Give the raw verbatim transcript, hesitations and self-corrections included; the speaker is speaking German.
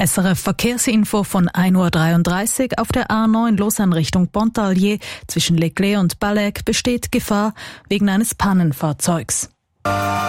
S R F Verkehrsinfo von ein Uhr dreiunddreißig. Auf der A neun Lausanne Richtung Pontarlier zwischen Leclerc und Balek besteht Gefahr wegen eines Pannenfahrzeugs.